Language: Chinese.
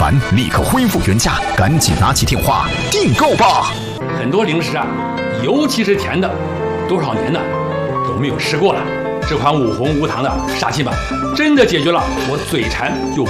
烦，立刻恢复原价，赶紧拿起电话订购吧！ 很多零食啊，尤其是甜的，多少年的都没有吃过了。这款无红无糖的沙琪玛真的解决了我嘴馋又